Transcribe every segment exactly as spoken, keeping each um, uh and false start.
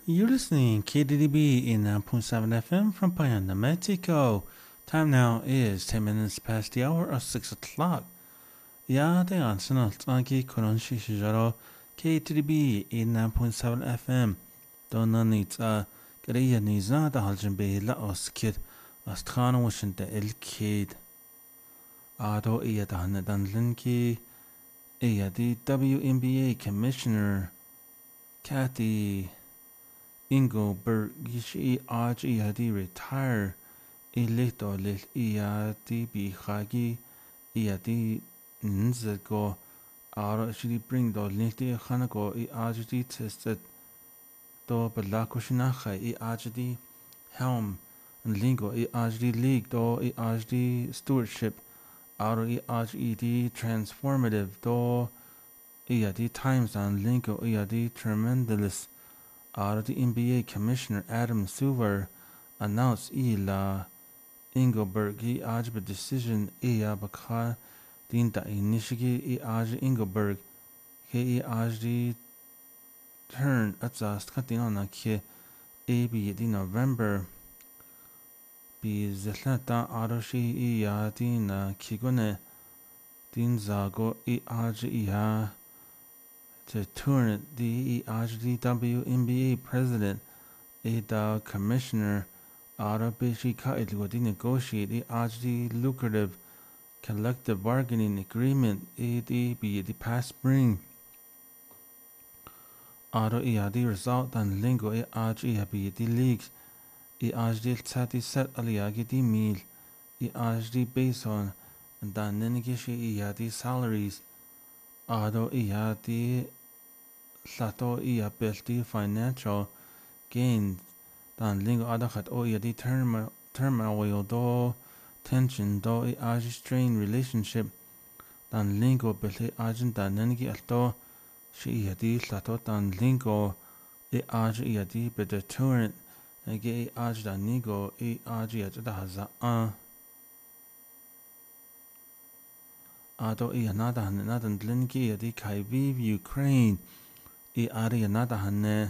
You're listening K D D B in nine point seven F M from Payanda, Mexico. Time now is ten minutes past the hour of six o'clock. Ja, det är ansönalt anki kononshi shijaro K D D B in nine point seven F M. Donna nita gariya niza da haljan behila oskid astkana washinta el-kid. Ado iya da hanadan linki iya di W N B A Commissioner Kathy Engelberg gishi aj iadi retire ilito lil iadi bihagi iadi nzego aro shidi bring do linti khanago i ajdi tested do balakushinacha i ajdi helm and lingo i ajdi league do i ajdi stewardship aro i ajdi transformative do iadi times on lingo iadi tremendous Out the N B A Commissioner Adam Silver announced ila Engelberg i ajba decision iya baka dinta inishigi i aj Engelberg ke i aj di turn atzast katinana ke e bi di November bi zetlata aroshi iya dina kigone din zago i aj iya to turn the W N B A president, the commissioner, Arabishi Kaidwadi negotiate the lucrative collective bargaining agreement, the the past spring. Aro the result and lingo e aj the leagues, e aj the set aliagi the meal, e aj the based on, and then negishi the salaries. Ado iati sato ia belti financial gains dan lingo adakhat o iadi term turmoil do tension do i aji strain relationship dan lingo belti ajin dan nengi alto shi iadi sato dan lingo i aji iadi bedeterrent ege i aji dan nigo i aji ajada haza a Ado i anada hanne nadan dlinki adi Kyiv, Ukraine. I adi anada hanne.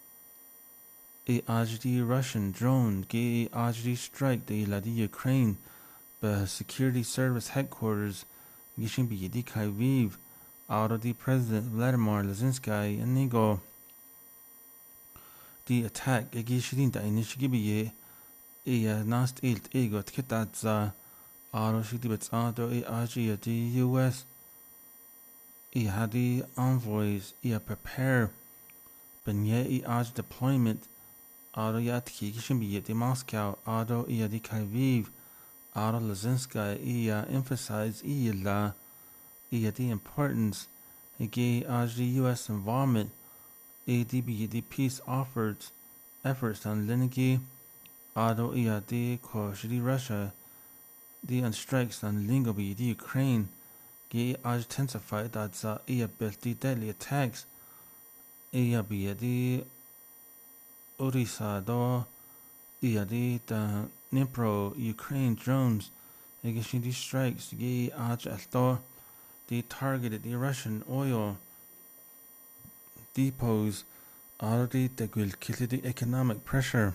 I ajdi Russian drone. Ge I ajdi strike de ladi Ukraine. Be security service headquarters. Gishin bi adi Kyiv. Ado di President Vladimir Zelensky and nigo. The attack gishin da inishigibi ye. I nast ilt ego tkitatza. Aro shidi betzado i aji di U S I hadi envoys I prepare benye I aj deployment Aro yat kikishin bi di Moscow Aro I di Kyiv Aro Lazinska I emphasize I la I di importance Ige aj di U S involvement I di bi di peace efforts efforts on Linigi Aro I di ko shidi Russia the on strikes on Lingobi, the Ukraine, ge aj intensified that za iya belti deadly attacks. Iya bi the Orisa do iya the Dnipro Ukraine drones. Against the strikes, ge aj alto the targeted the Russian oil depots. Already that will kill the economic pressure.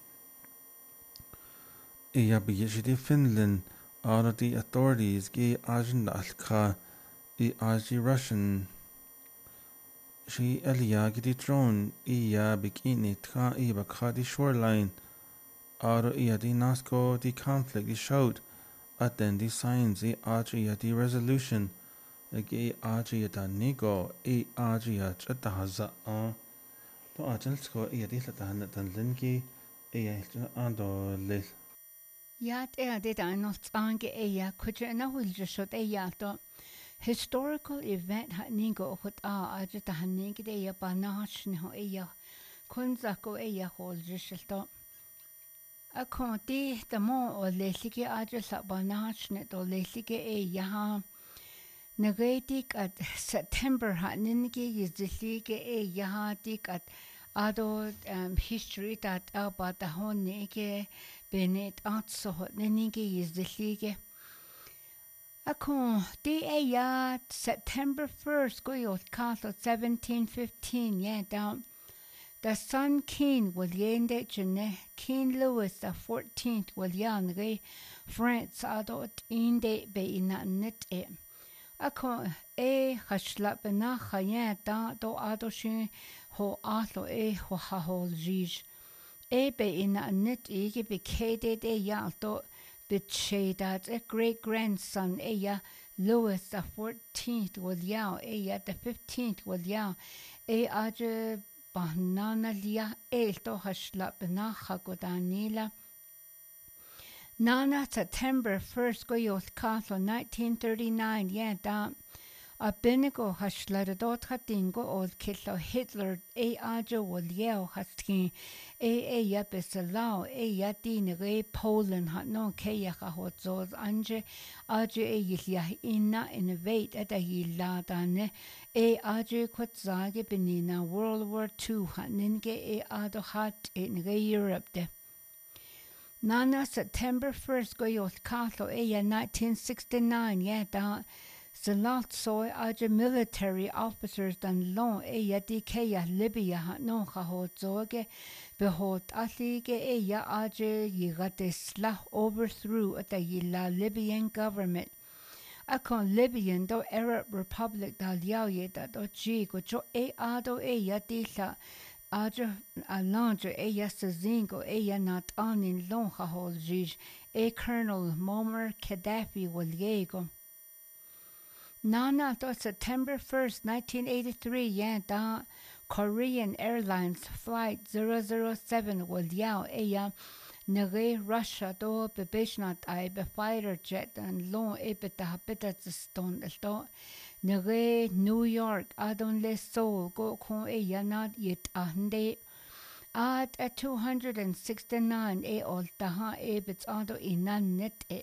Iya bi the Finland. All of the authorities ge ajin alka I aji Russian she eliagi di drone iya bikini tra I baka di shoreline Aro iya di nasko di conflict di showed at then the signs I aji di resolution ge aji da nigo I aji at haza a to ajin sko iya di latan dan lingi iya ando le Ja, det det är något ange eja kujer na hulje shot eja to historical event ha ningo hot a ajta haningi de ya banach ni ho eja kunza ko eja hulje shto a konti de mo o lesike ajta sa banach ne to lesike eja ha negatik at September ha ningi yizlige eja ha dik at Ado um, history that about the honege benet atso nenige is the lige. Ako di ya September first go yo castle seventeen fifteen yeah down The son King William de Jene, King Louis the fourteenth William re France adot inde be inannet e. Ako e hashlap na khaya da do adoshin ho atlo e ho hahol jij. E be inannet e be kede de yalto betshedad a great grandson e ya Louis the fourteenth William e ya the fifteenth William e aje Banana lia elto hashlap na hagodanila. Nana September first go yoth castle nineteen thirty-nine yeah da a binigo hashladot hatingo old killo Hitler e ajo wol yeo haskin e e ya besalao e ya dinere Poland hat no keya hotzoz anje ajo e yilya inna innovate at a yiladane e ajo kwatzage benina World War Two hat ninge e ado hat in Europe de. Nana September first go yoth castle e ya nineteen sixty-nine yeah da Salat soy aja military officers dan long e ya dikeya Libya ha no ha ho zoge behot alige e ya aja yigate slah overthrew at the yila Libyan government. Akon Libyan do Arab Republic da liaye da do jigo jo e ado e ya dila aja alanja e ya sazingo e ya not on in long ha ho jij e Colonel Muammar Gaddafi wal yego. Nana to September first, nineteen eighty-three, yeah, da Korean Airlines flight zero zero seven will yao eya nage Russia do bebishnat I be fighter jet and long ebita habita stone do nage New York adon le Seoul go kon eya not yet ande at a two hundred sixty-nine e old daha ebits ado inan net e.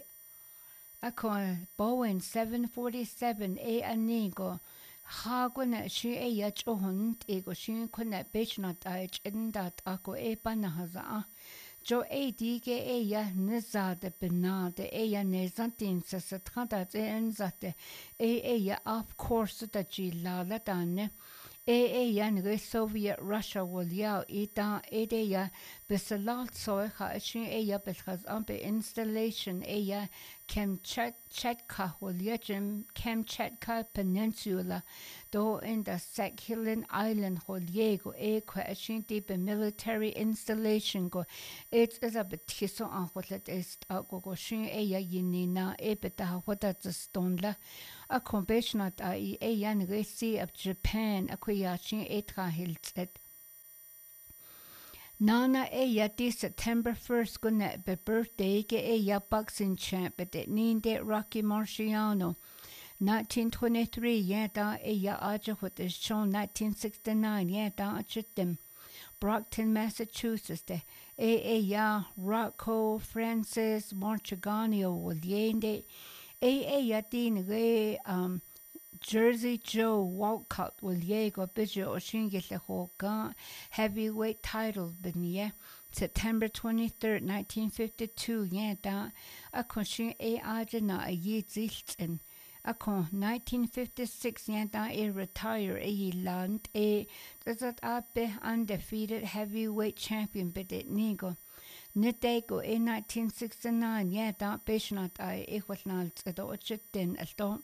Akon Boeing seven forty-seven e anigo haguna shi e yachohun ego shi kuna bechnat aich indat ako e panahaza jo e dige e ya nizade benade e ya nezantin sa satrada e enzate e e ya of course da jilala dane e e ya nge Soviet Russia wal ya ita e de ya besalat so ha shi e ya belkhaz ampe installation e ya Kamchatka wal yajim Kamchatka Peninsula do in the Sakhalin Island wal yego e question deep military installation go it is a betiso an whatlet is go go shin e ya yinina e beta whatat stonla a compassionate a e yan resi of Japan akuyachin etra hilset Nana e ya di September first go net be birthday ge e ya boxing champ at it ninde Rocky Marciano nineteen twenty-three yeah da e ya aja what is shown nineteen sixty-nine yeah da achitim Brockton Massachusetts de e e ya Rocco Francis Marchiganio wal yende e e ya din re um Jersey Joe Walcott will yego bijo oshingile hoga heavyweight title binye September twenty-third nineteen fifty-two yeah da akon e ajana a ye zilten akon nineteen fifty-six yeah da e retire e land e that abe undefeated heavyweight champion bidit nigo Nidego in nineteen sixty-nine yeah da bishnat I equalnalt edo ochitin alto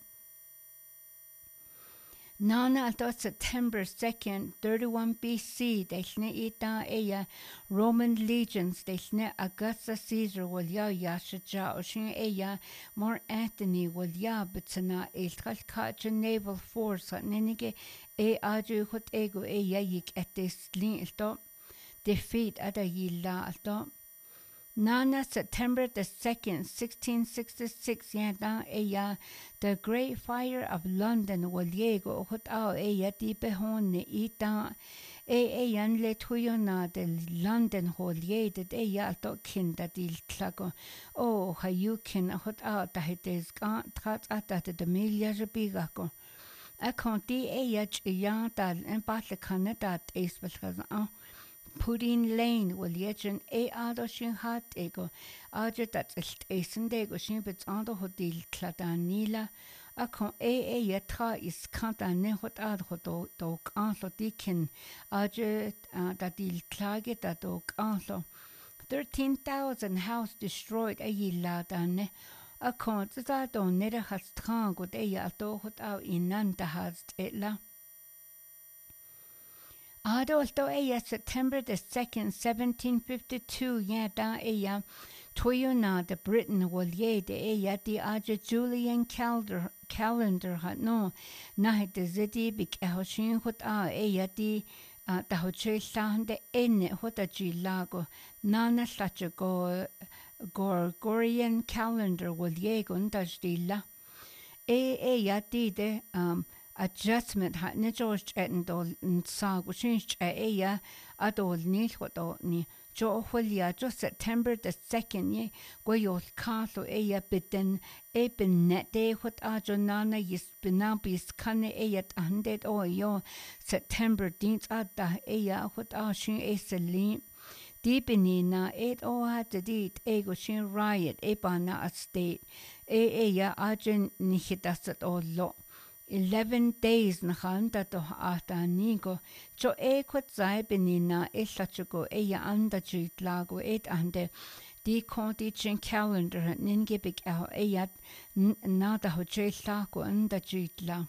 Nana alto September second, thirty-one B C, deshne ita eya Roman legions, deshne Augusta Caesar wal ya yashaja, oshin eya Mark Antony wal ya bitsana iltral kacha naval force, nenige e aju hot ego eya yik etes lin alto, defeat ada yilla alto. Nana September the second, sixteen sixty-six, yada eya the Great Fire of London wal yego hot ao eya di behone ita e eyan le tuyona de London hol yeded eya to kinda dil klago o hayukin hot ao da hites ga trat ata de milia bigago a conti eya ya dal en batle kanada es belgaza Pudding Lane will yetchen e ado shin hat ego aje dat ist essen dego shin bets ando hodil kladanila Akon e e ya tra is kanta ne hot ad hot do kanlo dikin aje da dil klage da do kanlo thirteen thousand house destroyed a yilla dane Akon za do nere has tran gut e ya do hot au inanda has etla Adolto eya September the second, seventeen fifty-two, ya da eya Toyona de Britain wal ye de eya di aja Julian calendar calendar ha no na de zedi bik ehoshin hot a eya di da hoche sande enne hot a ji lago nana slacha go Gregorian calendar wal ye gun dajdilla e eya di de um adjustment ha ne George etten dol sa go change e ya adol ni do ni jo holia jo September the second ye go yo castle e ya bitten e bin net de hot a jo nana yis binabis kan e ya hundred o yo September dins ada e ya hot a shin e selin Deepinina et o had the deed ego shin riot e bana at state e e ya ajen ni hitasat o lo eleven days na handa to ata nigo cho e kwat zai benina e sachugo e ya anda jit lago et ande di konti chin calendar ninge big e ya nada ho je lago anda jit la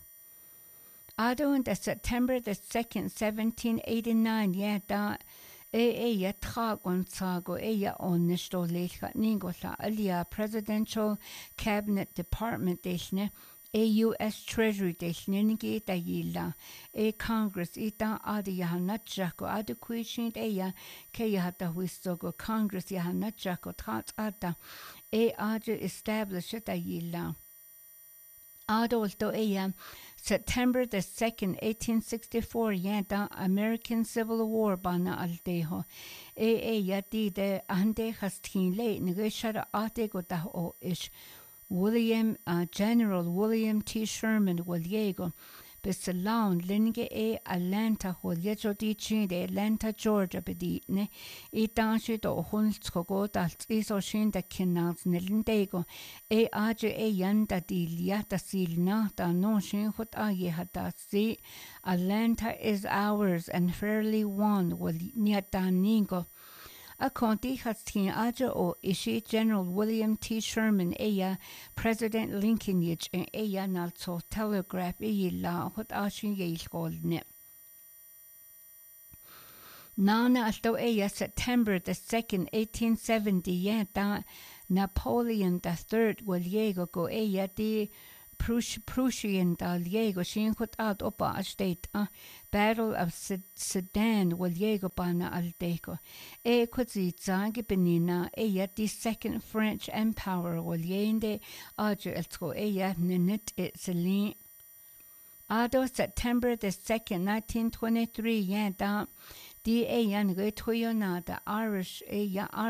Ado in the September the second seventeen eighty-nine yeah da e e ya tragon sago e ya onnesto lecha nigo la alia presidential cabinet department deshne e U S Treasury deshningi da yilla e Congress ita adi ya natjako adi kuishin e ya ke ya hata wistogo Congress ya natjako tat ada e adi establish da yilla Adolto e ya September the second eighteen sixty-four ya da American Civil War bana aldeho e e ya di de ande hastin le negashara ate go da o ish William uh, General William T. Sherman Waliego Besalon Linge e Atlanta Holiejo di Chinde Atlanta Georgia bedine e danshi do hunskogo dal iso shinda kinals nilindego e age e yanda di liata silna da non shin hot aye hata si Atlanta is ours and fairly won wal niata ningo A conti hastin aja o ishi General William T. Sherman eya President Lincoln yich en eya nalso telegraph eyi la hot ashin yeil goldne. Nana alto eya September the second, eighteen seventy ya da Napoleon the third waliego go eya di Prussian dal Diego shin hot out opa a state a Battle of Sedan wal Diego bana al deco e quasi zage benina e yet the second French Empire wal yende aja elsko e yet ninit it selin Ado September the second nineteen twenty-three ya da di e yan ge toyona the Irish e ya